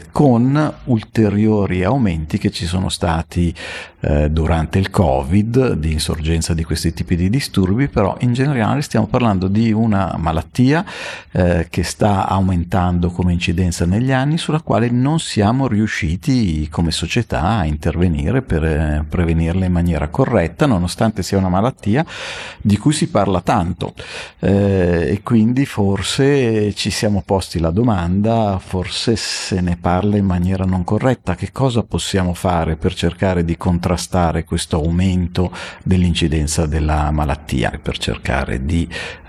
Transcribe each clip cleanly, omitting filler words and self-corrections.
con ulteriori aumenti che ci sono stati durante il Covid, di insorgenza di questi tipi di disturbi. Però in generale stiamo parlando di una malattia che sta aumentando come incidenza negli anni, sulla quale non siamo riusciti come società a intervenire per prevenirla in maniera corretta, nonostante sia una malattia di cui si parla tanto, e quindi forse ci siamo posti la domanda: forse se ne parla in maniera non corretta. Che cosa possiamo fare per cercare di contrastare questo aumento dell'incidenza della malattia, per cercare di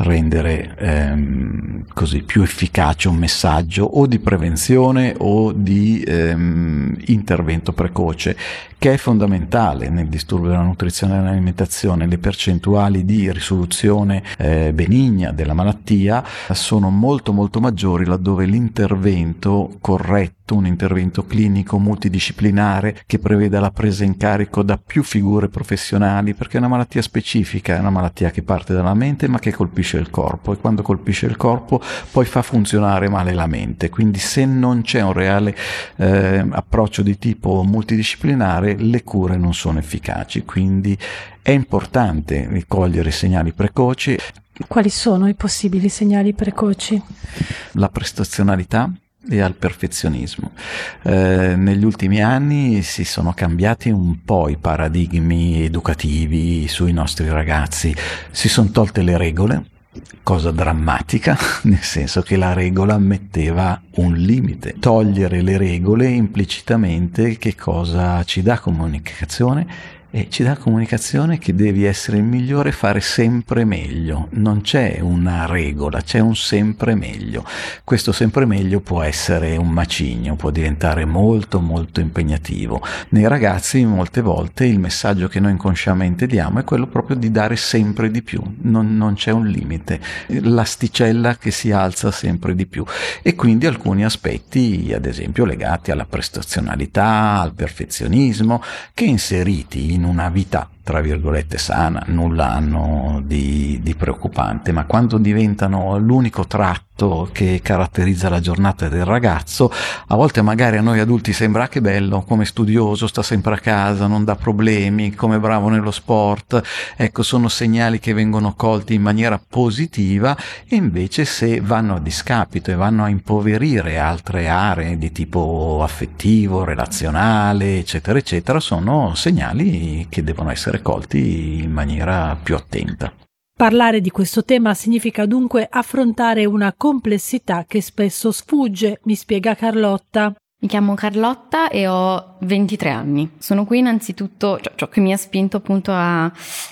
rendere così più efficace un messaggio o di prevenzione o di intervento precoce, che è fondamentale nel disturbo della nutrizione e dell'alimentazione? Le percentuali di risoluzione benigna della malattia sono molto maggiori laddove l'intervento corretto, un intervento clinico multidisciplinare che preveda la presa in carico da più figure professionali, perché è una malattia specifica, è una malattia che parte dalla mente ma che colpisce il corpo, e quando colpisce il corpo poi fa funzionare male la mente. Quindi se non c'è un reale approccio di tipo multidisciplinare, le cure non sono efficaci. Quindi è importante cogliere i segnali precoci. Quali sono i possibili segnali precoci? La prestazionalità e al perfezionismo. Negli ultimi anni si sono cambiati un po' i paradigmi educativi sui nostri ragazzi, si sono tolte le regole, cosa drammatica, nel senso che la regola metteva un limite. Togliere le regole implicitamente che cosa ci dà? Comunicazione. E ci dà comunicazione che devi essere il migliore, fare sempre meglio. Non c'è una regola, c'è un sempre meglio. Questo sempre meglio può essere un macigno, può diventare molto impegnativo. Nei ragazzi molte volte il messaggio che noi inconsciamente diamo è quello proprio di dare sempre di più. Non c'è un limite, l'asticella che si alza sempre di più. E quindi alcuni aspetti, ad esempio legati alla prestazionalità, al perfezionismo, che inseriti in una vita tra virgolette sana nulla hanno di preoccupante, ma quando diventano l'unico tratto che caratterizza la giornata del ragazzo, a volte magari a noi adulti sembra che bello, come studioso, sta sempre a casa, non dà problemi, come bravo nello sport. Ecco, sono segnali che vengono colti in maniera positiva, e invece se vanno a discapito e vanno a impoverire altre aree di tipo affettivo, relazionale, eccetera eccetera, sono segnali che devono essere colti in maniera più attenta. Parlare di questo tema significa dunque affrontare una complessità che spesso sfugge, mi spiega Carlotta. Mi chiamo Carlotta e ho 23 anni. Sono qui innanzitutto, ciò che mi ha spinto appunto a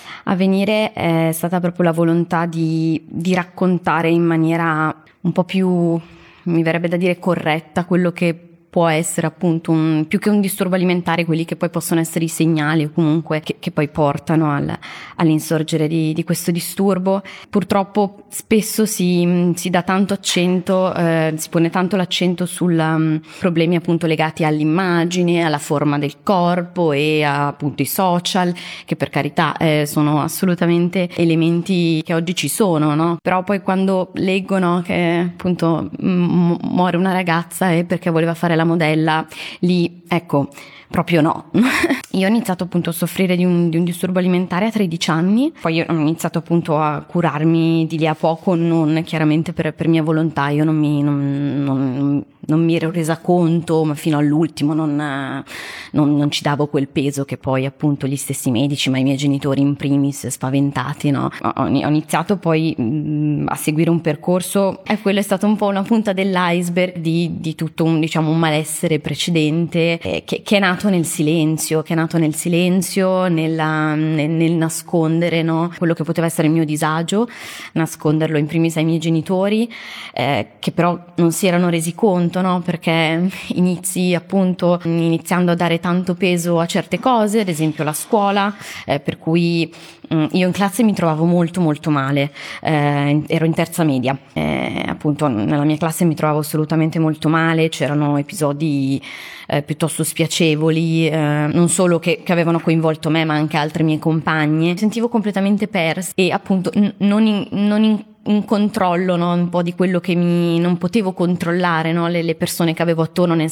venire è stata proprio la volontà di raccontare in maniera un po' più, mi verrebbe da dire, corretta quello che può essere appunto più che un disturbo alimentare, quelli che poi possono essere i segnali o comunque che poi portano all'insorgere di questo disturbo. Purtroppo spesso si dà tanto accento, si pone tanto l'accento sul problemi appunto legati all'immagine, alla forma del corpo e appunto i social, che per carità sono assolutamente elementi che oggi ci sono, no? Però poi quando leggono che appunto muore una ragazza è perché voleva fare la modella, lì ecco proprio no. Io ho iniziato appunto a soffrire di un disturbo alimentare a 13 anni, poi ho iniziato appunto a curarmi di lì a poco, non chiaramente per mia volontà. Io non mi ero resa conto, ma fino all'ultimo non ci davo quel peso che poi appunto gli stessi medici, ma i miei genitori in primis, spaventati, no? Ho iniziato poi a seguire un percorso, e quello è stato un po' una punta dell'iceberg di tutto un malessere precedente che è nato nel silenzio, nel nascondere, no? Quello che poteva essere il mio disagio, nasconderlo in primis ai miei genitori, che però non si erano resi conto, no? Perché iniziando a dare tanto peso a certe cose, ad esempio la scuola, per cui io in classe mi trovavo molto male, ero in terza media, appunto nella mia classe mi trovavo assolutamente molto male, c'erano episodi piuttosto spiacevoli, non solo che avevano coinvolto me ma anche altre mie compagne. Mi sentivo completamente persa e appunto non in controllo, no? Un po' di quello che non potevo controllare, no? Le persone che avevo attorno, nel